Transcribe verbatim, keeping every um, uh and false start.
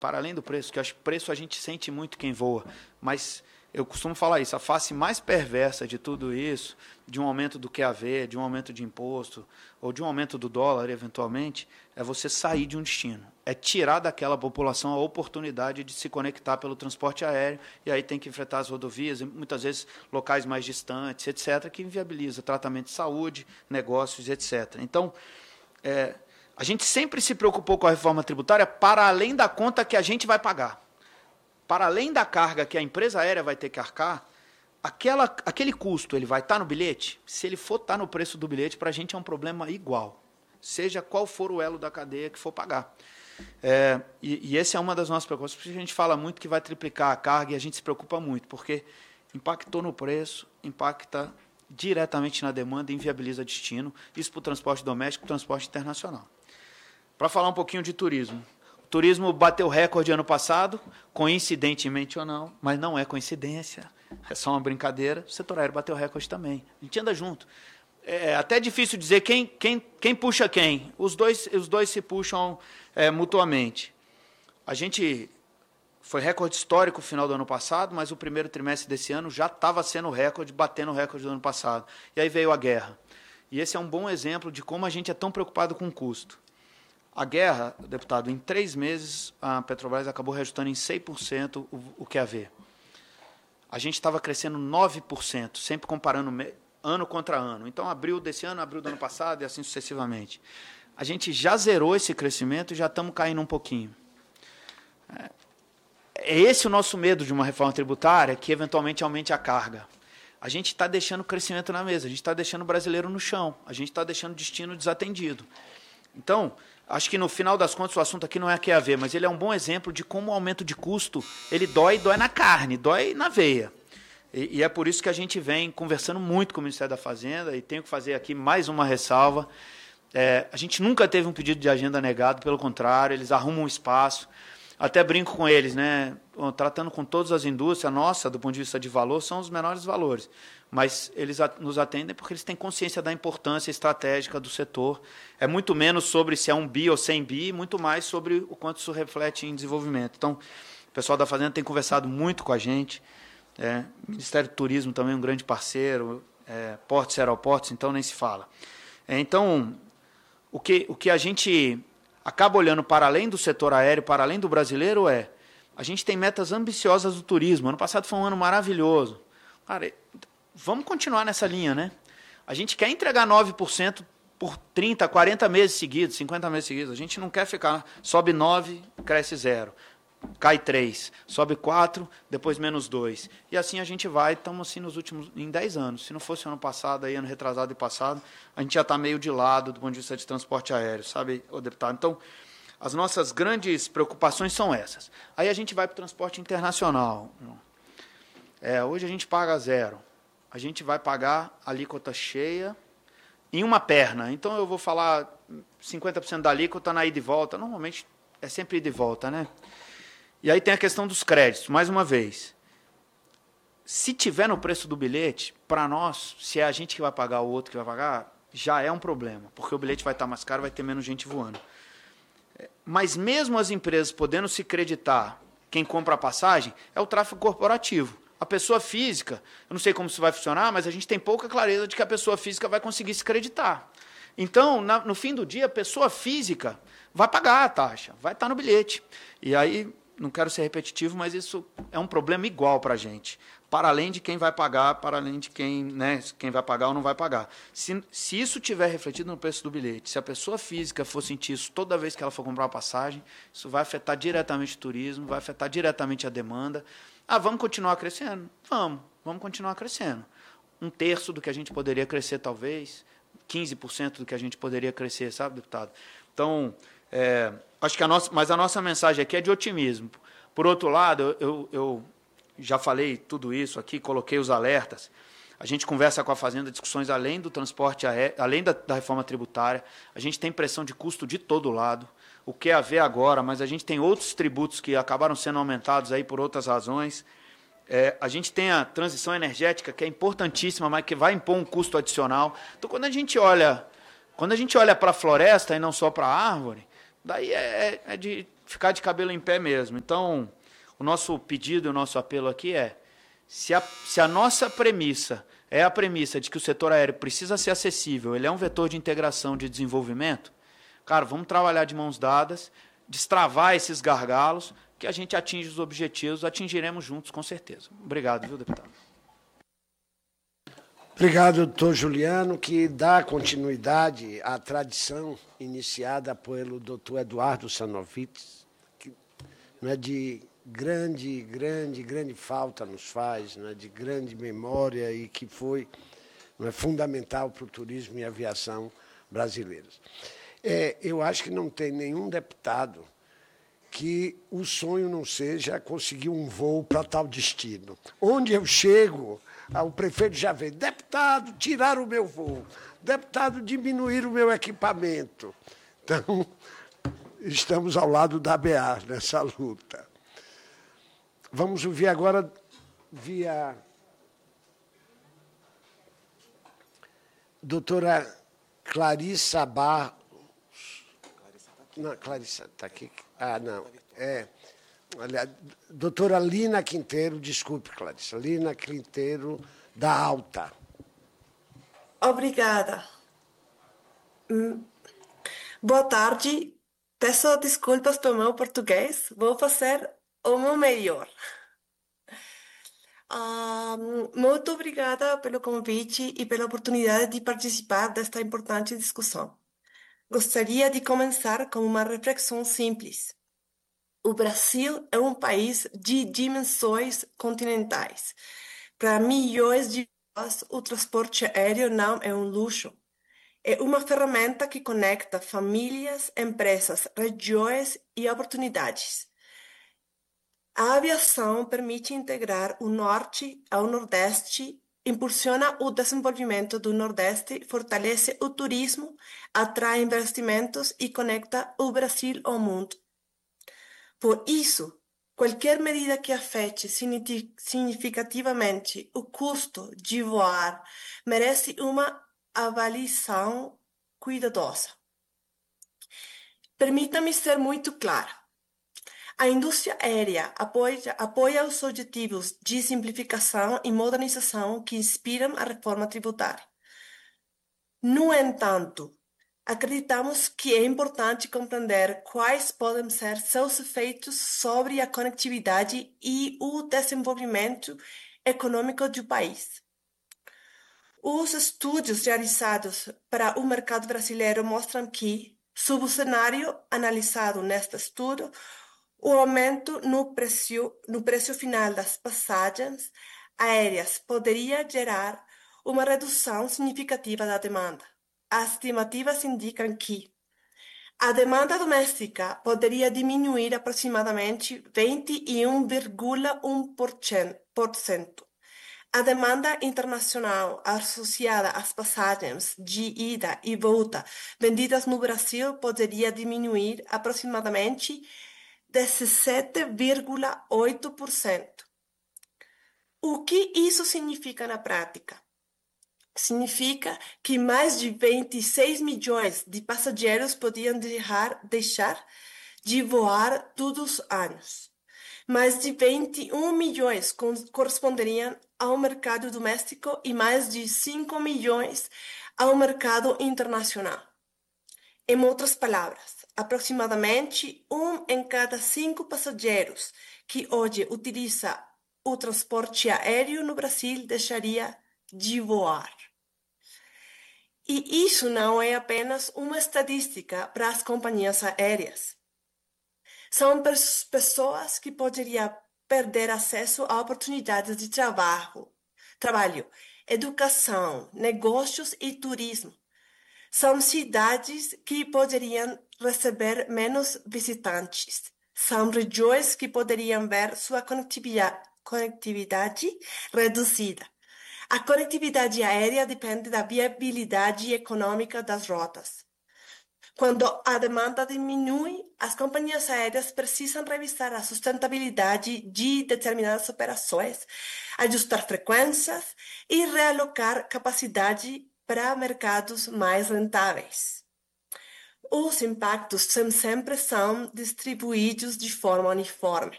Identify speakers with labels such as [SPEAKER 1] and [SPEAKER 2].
[SPEAKER 1] para além do preço, que eu acho que preço a gente sente muito quem voa, mas eu costumo falar isso, a face mais perversa de tudo isso, de um aumento do Q A V, de um aumento de imposto, ou de um aumento do dólar, eventualmente, é você sair de um destino. É tirar daquela população a oportunidade de se conectar pelo transporte aéreo, e aí tem que enfrentar as rodovias, muitas vezes locais mais distantes, etcétera, que inviabiliza tratamento de saúde, negócios, etcétera. Então, é, a gente sempre se preocupou com a reforma tributária para além da conta que a gente vai pagar. Para além da carga que a empresa aérea vai ter que arcar, aquela, aquele custo ele vai estar no bilhete? Se ele for estar no preço do bilhete, para a gente é um problema igual, seja qual for o elo da cadeia que for pagar. É, e, e essa é uma das nossas preocupações, porque a gente fala muito que vai triplicar a carga e a gente se preocupa muito, porque impactou no preço, impacta diretamente na demanda e inviabiliza destino, isso para o transporte doméstico e para o transporte internacional. Para falar um pouquinho de turismo. O turismo bateu recorde ano passado, coincidentemente ou não, mas não é coincidência, é só uma brincadeira. O setor aéreo bateu recorde também. A gente anda junto. É até difícil dizer quem, quem, quem puxa quem. Os dois, os dois se puxam é, mutuamente. A gente foi recorde histórico no final do ano passado, mas o primeiro trimestre desse ano já estava sendo recorde, batendo o recorde do ano passado. E aí veio a guerra. E esse é um bom exemplo de como a gente é tão preocupado com o custo. A guerra, deputado, em três meses, a Petrobras acabou reajustando em seis por cento o, o Q A V. A gente estava crescendo nove por cento, sempre comparando ano contra ano. Então, abril desse ano, abril do ano passado e assim sucessivamente. A gente já zerou esse crescimento e já estamos caindo um pouquinho. É esse o nosso medo de uma reforma tributária, que eventualmente aumente a carga. A gente está deixando o crescimento na mesa, a gente está deixando o brasileiro no chão, a gente está deixando o destino desatendido. Então, acho que no final das contas o assunto aqui não é Q A V, mas ele é um bom exemplo de como o aumento de custo, ele dói, dói na carne, dói na veia. E, e é por isso que a gente vem conversando muito com o Ministério da Fazenda, e tenho que fazer aqui mais uma ressalva. É, a gente nunca teve um pedido de agenda negado, pelo contrário, eles arrumam um espaço. Até brinco com eles, né? Tratando com todas as indústrias, nossa, do ponto de vista de valor, são os menores valores. Mas eles nos atendem porque eles têm consciência da importância estratégica do setor. É muito menos sobre se é um bi ou cem bi, muito mais sobre o quanto isso reflete em desenvolvimento. Então, o pessoal da Fazenda tem conversado muito com a gente. É, o Ministério do Turismo também é um grande parceiro, é, portos e aeroportos, então nem se fala. É, então, o que, o que a gente acaba olhando para além do setor aéreo, para além do brasileiro, é a gente tem metas ambiciosas do turismo. Ano passado foi um ano maravilhoso. Cara, vamos continuar nessa linha, né? A gente quer entregar nove por cento por trinta, quarenta meses seguidos, cinquenta meses seguidos. A gente não quer ficar, sobe nove, cresce zero. Cai três, sobe quatro, depois menos dois. E assim a gente vai, estamos assim nos últimos, em dez anos. Se não fosse ano passado, aí, ano retrasado e passado, a gente já está meio de lado do ponto de vista de transporte aéreo, sabe, ô deputado? Então, as nossas grandes preocupações são essas. Aí a gente vai para o transporte internacional. É, hoje a gente paga zero. A gente vai pagar alíquota cheia em uma perna. Então, eu vou falar cinquenta por cento da alíquota na ida e volta. Normalmente, é sempre ida e volta, né? E aí tem a questão dos créditos, mais uma vez. Se tiver no preço do bilhete, para nós, se é a gente que vai pagar ou o outro que vai pagar, já é um problema, porque o bilhete vai estar mais caro, vai ter menos gente voando. Mas mesmo as empresas podendo se creditar, quem compra a passagem, é o tráfego corporativo. A pessoa física, eu não sei como isso vai funcionar, mas a gente tem pouca clareza de que a pessoa física vai conseguir se creditar. Então, na, no fim do dia, a pessoa física vai pagar a taxa, vai estar no bilhete. E aí, não quero ser repetitivo, mas isso é um problema igual para a gente. Para além de quem vai pagar, para além de quem, né, quem vai pagar ou não vai pagar. Se, se isso tiver refletido no preço do bilhete, se a pessoa física for sentir isso toda vez que ela for comprar uma passagem, isso vai afetar diretamente o turismo, vai afetar diretamente a demanda. Ah, vamos continuar crescendo? Vamos, vamos continuar crescendo. Um terço do que a gente poderia crescer, talvez, quinze por cento do que a gente poderia crescer, sabe, deputado? Então, é, acho que a nossa, mas a nossa mensagem aqui é de otimismo. Por outro lado, eu, eu já falei tudo isso aqui, coloquei os alertas. A gente conversa com a Fazenda, discussões além do transporte aéreo, além da, da reforma tributária. A gente tem pressão de custo de todo lado. O que é a ver agora, mas a gente tem outros tributos que acabaram sendo aumentados aí por outras razões. É, a gente tem a transição energética, que é importantíssima, mas que vai impor um custo adicional. Então, quando a gente olha, quando a gente olha para a floresta e não só para a árvore, daí é, é de ficar de cabelo em pé mesmo. Então, o nosso pedido e o nosso apelo aqui é, se a, se a nossa premissa é a premissa de que o setor aéreo precisa ser acessível, ele é um vetor de integração, de desenvolvimento, cara, vamos trabalhar de mãos dadas, destravar esses gargalos, que a gente atinge os objetivos, atingiremos juntos, com certeza. Obrigado, viu, deputado?
[SPEAKER 2] Obrigado, doutor Juliano, que dá continuidade à tradição iniciada pelo doutor Eduardo Sanovitz, que não é de grande, grande, grande falta nos faz, não é de grande memória e que foi não é, fundamental para o turismo e a aviação brasileiros. É, eu acho que não tem nenhum deputado que o sonho não seja conseguir um voo para tal destino. Onde eu chego, o prefeito já vem, deputado, tirar o meu voo, deputado, diminuir o meu equipamento. Então, estamos ao lado da B A nessa luta. Vamos ouvir agora via doutora Clarissa Barros. Não, Clarissa está aqui. Ah, não. É, olha, doutora Lina Quinteiro, desculpe, Clarissa. Lina Quinteiro, da Alta.
[SPEAKER 3] Obrigada. Hum, Boa tarde. Peço desculpas pelo meu português. Vou fazer o meu melhor. Ah, muito obrigada pelo convite e pela oportunidade de participar desta importante discussão. Gostaria de começar com uma reflexão simples. O Brasil é um país de dimensões continentais. Para milhões de pessoas, o transporte aéreo não é um luxo. É uma ferramenta que conecta famílias, empresas, regiões e oportunidades. A aviação permite integrar o Norte ao Nordeste, impulsiona o desenvolvimento do Nordeste, fortalece o turismo, atrai investimentos e conecta o Brasil ao mundo. Por isso, qualquer medida que afete significativamente o custo de voar merece uma avaliação cuidadosa. Permita-me ser muito clara. A indústria aérea apoia, apoia os objetivos de simplificação e modernização que inspiram a reforma tributária. No entanto, acreditamos que é importante compreender quais podem ser seus efeitos sobre a conectividade e o desenvolvimento econômico do país. Os estudos realizados para o mercado brasileiro mostram que, sob o cenário analisado neste estudo, o aumento no preço, no preço final das passagens aéreas poderia gerar uma redução significativa da demanda. As estimativas indicam que a demanda doméstica poderia diminuir aproximadamente vinte e um vírgula um por cento. A demanda internacional associada às passagens de ida e volta vendidas no Brasil poderia diminuir aproximadamente dezessete vírgula oito por cento. O que isso significa na prática? Significa que mais de vinte e seis milhões de passageiros podiam deixar, deixar de voar todos os anos. Mais de vinte e um milhões corresponderiam ao mercado doméstico e mais de cinco milhões ao mercado internacional. Em outras palavras, aproximadamente um em cada cinco passageiros que hoje utiliza o transporte aéreo no Brasil deixaria de voar. E isso não é apenas uma estatística para as companhias aéreas. São pessoas que poderiam perder acesso a oportunidades de trabalho, trabalho, educação, negócios e turismo. São cidades que poderiam receber menos visitantes. São regiões que poderiam ver sua conectividade, conectividade reduzida. A conectividade aérea depende da viabilidade econômica das rotas. Quando a demanda diminui, as companhias aéreas precisam revisar a sustentabilidade de determinadas operações, ajustar frequências e realocar capacidade para mercados mais rentáveis. os impactos são- sempre são distribuídos de forma uniforme.